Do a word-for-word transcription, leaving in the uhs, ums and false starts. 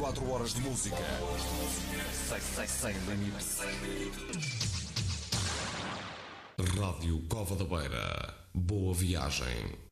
quatro horas de música. Sem, sem, sem limites. Rádio Cova da Beira. Boa viagem.